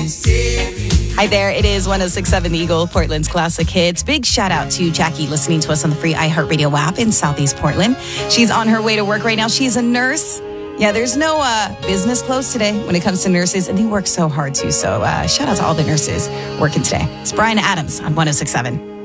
Hi there. It is 106.7 The Eagle, Portland's classic hits. Big shout out to Jackie listening to us on the free iHeartRadio app in Southeast Portland. She's on her way to work right now. She's a nurse. Yeah, there's no business closed today when it comes to nurses, and they work so hard too. So shout out to all the nurses working today. It's Brian Adams on 106.7.